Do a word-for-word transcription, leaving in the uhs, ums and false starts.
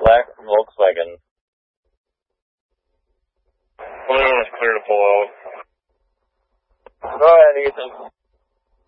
back from Volkswagen. Balloon is clear to pull out. Go ahead, Ethan.